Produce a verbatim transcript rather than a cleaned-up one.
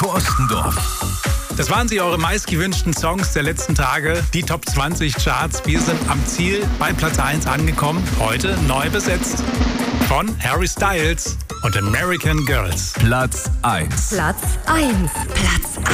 Korstendorf. Das waren sie, eure meistgewünschten Songs der letzten Tage, die Top zwanzig Charts. Wir sind am Ziel bei Platz eins angekommen, heute neu besetzt von Harry Styles und American Girls. Platz eins. Platz eins. Platz